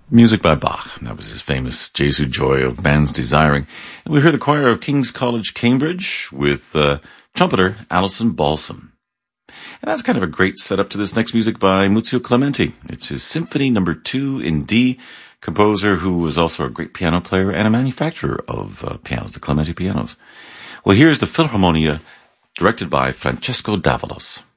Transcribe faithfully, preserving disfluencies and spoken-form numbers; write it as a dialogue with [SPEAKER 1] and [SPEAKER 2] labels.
[SPEAKER 1] Music by Bach. That was his famous Jesu Joy of Man's Desiring. And we heard the choir of King's College, Cambridge, with uh, trumpeter Alison Balsam. And that's kind of a great setup to this next music by Muzio Clementi. It's his Symphony Number Two in D, composer who was also a great piano player and a manufacturer of uh, pianos, the Clementi pianos. Well, here's the Philharmonia, directed by Francesco Davalos.